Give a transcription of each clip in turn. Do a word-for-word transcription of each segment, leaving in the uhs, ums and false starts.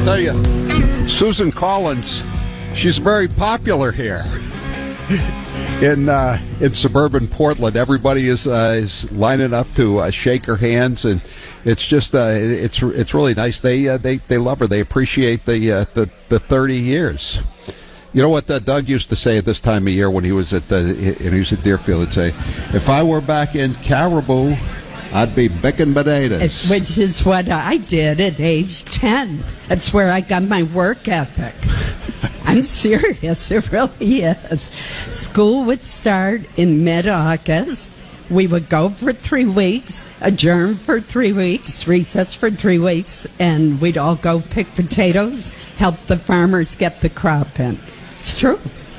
tell you, Susan Collins, she's very popular here in uh, in suburban Portland. Everybody is uh, is lining up to uh, shake her hands, and it's just uh, it's it's really nice. They uh, they they love her. They appreciate the uh, the the thirty years. You know what uh, Doug used to say at this time of year when he was at uh, he was at Deerfield? He'd say, "If I were back in Caribou, I'd be baking potatoes." Which is what I did at age ten. That's where I got my work ethic. I'm serious. It really is. School would start in mid-August. We would go for three weeks, adjourn for three weeks, recess for three weeks, and we'd all go pick potatoes, help the farmers get the crop in. It's true.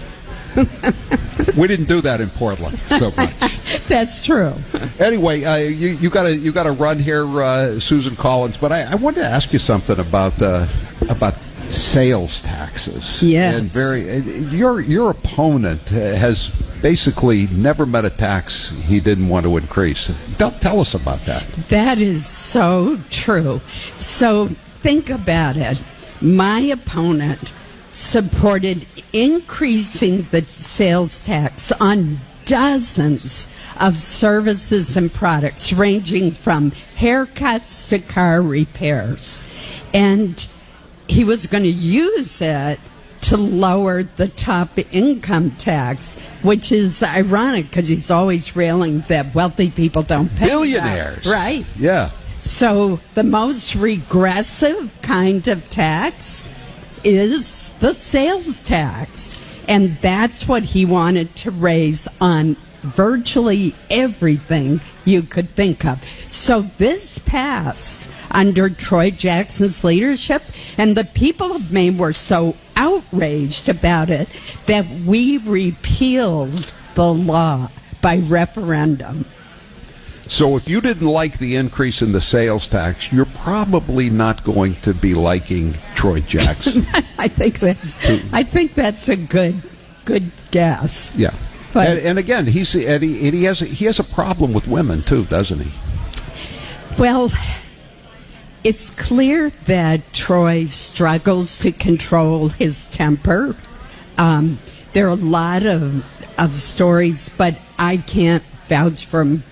We didn't do that in Portland so much. That's true. Anyway, uh, you you got to you got to run here, uh, Susan Collins. But I, I wanted to ask you something about uh, about sales taxes. Yes. And very your your opponent has basically never met a tax he didn't want to increase. Tell, tell us about that. That is so true. So think about it. My opponent supported increasing the sales tax on dozens of services and products, ranging from haircuts to car repairs. And he was going to use it to lower the top income tax, which is ironic because he's always railing that wealthy people don't pay billionaires, that, right? Yeah. So the most regressive kind of tax is the sales tax. And that's what he wanted to raise on virtually everything you could think of. So this passed under Troy Jackson's leadership, and the people of Maine were so outraged about it that we repealed the law by referendum. So if you didn't like the increase in the sales tax, you're probably not going to be liking Troy Jackson. I think that's I think that's a good good guess. Yeah. But, and, and again, he's and he, and he has he has a problem with women too, doesn't he? Well, it's clear that Troy struggles to control his temper. Um, there are a lot of of stories, but I can't vouch for him